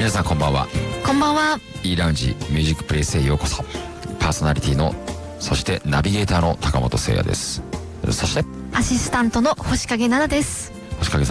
皆さんこんばんは。 こんばんは。 E ラウンジミュージックプレイスへようこそ。パーソナリティのそしてナビゲーターの高本誠也です。そしてアシスタントの星影奈々です。 星影さん